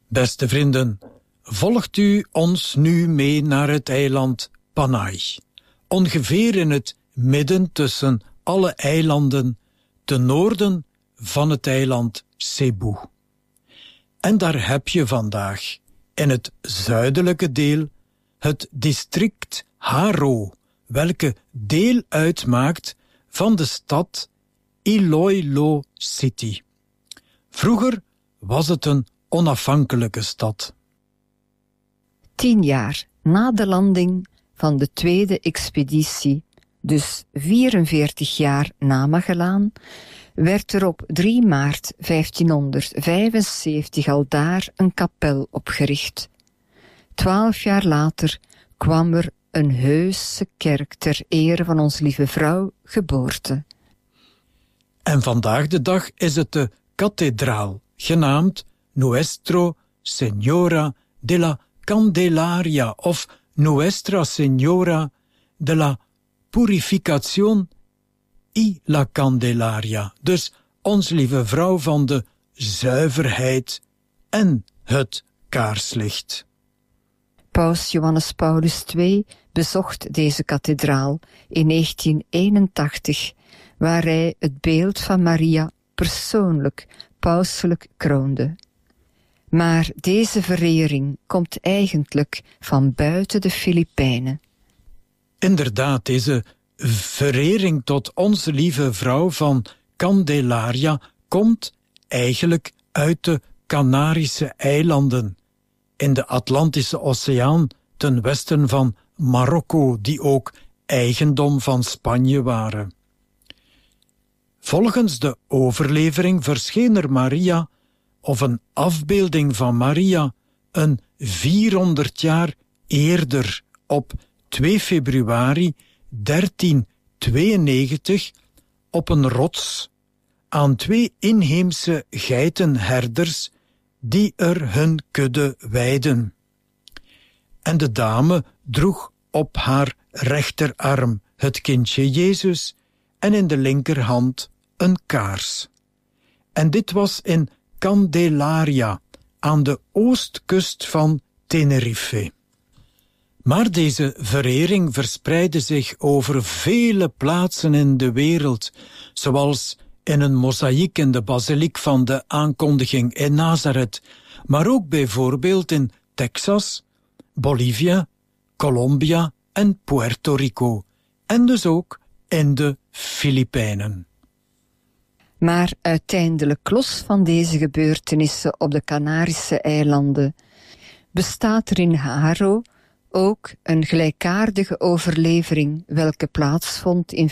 Beste vrienden, volgt u ons nu mee naar het eiland Panay, ongeveer in het midden tussen alle eilanden, ten noorden van het eiland Cebu. En daar heb je vandaag, in het zuidelijke deel, het district Haro, welke deel uitmaakt van de stad Iloilo City. Vroeger was het een onafhankelijke stad. 10 jaar na de landing van de tweede expeditie, dus 44 jaar na Magellaan, werd er op 3 maart 1575 aldaar een kapel opgericht. 12 jaar later kwam er een heuse kerk ter ere van Onze Lieve Vrouw geboorte. En vandaag de dag is het de kathedraal, genaamd Nuestra Señora de la Candelaria of Nuestra Señora de la Purificación y la Candelaria. Dus Onze Lieve Vrouw van de zuiverheid en het kaarslicht. Paus Johannes Paulus II bezocht deze kathedraal in 1981, waar hij het beeld van Maria persoonlijk pauselijk kroonde. Maar deze verering komt eigenlijk van buiten de Filipijnen. Inderdaad, deze verering tot Onze Lieve Vrouw van Candelaria komt eigenlijk uit de Canarische eilanden, in de Atlantische Oceaan ten westen van Marokko, die ook eigendom van Spanje waren. Volgens de overlevering verscheen er Maria, of een afbeelding van Maria, een 400 jaar eerder, op 2 februari 1392, op een rots, aan 2 inheemse geitenherders die er hun kudde weiden. En de dame droeg op haar rechterarm het kindje Jezus en in de linkerhand een kaars. En dit was in Candelaria, aan de oostkust van Tenerife. Maar deze verering verspreidde zich over vele plaatsen in de wereld, zoals in een mozaïek in de basiliek van de aankondiging in Nazareth, maar ook bijvoorbeeld in Texas, Bolivia, Colombia en Puerto Rico, en dus ook in de Filipijnen. Maar uiteindelijk, los van deze gebeurtenissen op de Canarische eilanden, bestaat er in Haro ook een gelijkaardige overlevering, welke plaatsvond in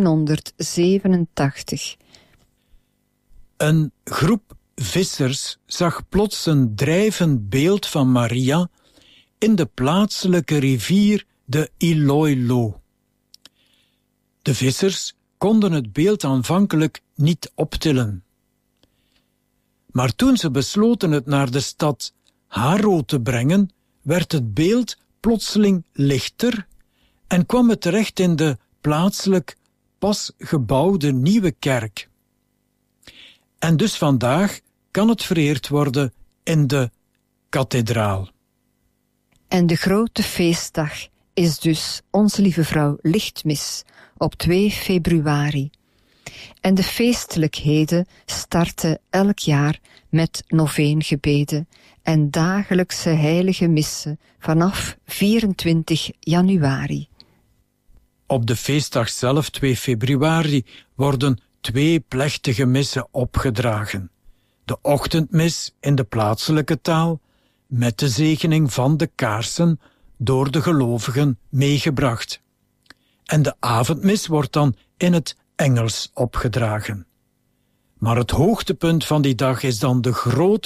1587. Een groep vissers zag plots een drijvend beeld van Maria in de plaatselijke rivier de Iloilo. De vissers konden het beeld aanvankelijk niet optillen. Maar toen ze besloten het naar de stad Haro te brengen, werd het beeld plotseling lichter en kwam het terecht in de plaatselijk pas gebouwde nieuwe kerk. En dus vandaag kan het vereerd worden in de kathedraal. En de grote feestdag is dus Onze Lieve Vrouw Lichtmis op 2 februari. En de feestelijkheden starten elk jaar met noveengebeden en dagelijkse heilige missen vanaf 24 januari. Op de feestdag zelf, 2 februari, worden 2 plechtige missen opgedragen. De ochtendmis in de plaatselijke taal, met de zegening van de kaarsen door de gelovigen meegebracht. En de avondmis wordt dan in het Engels opgedragen. Maar het hoogtepunt van die dag is dan de grote